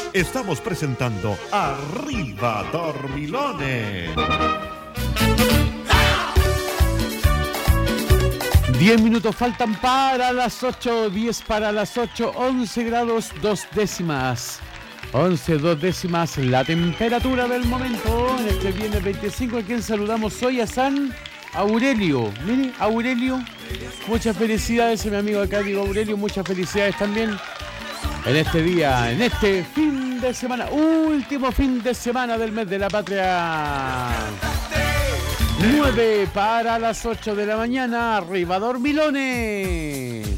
Estamos presentando Arriba Dormilones. 10 minutos faltan para las 8, 10 para las 8, 11 grados 2 décimas. 11, 2 décimas la temperatura del momento. En este viernes 25, a quien saludamos hoy, a San Aurelio. Mire, Aurelio, muchas felicidades a mi amigo acá, digo Aurelio, muchas felicidades también en este día, en este fin de semana, último fin de semana del mes de la patria. 9 para las 8 de la mañana, arriba Dormilones.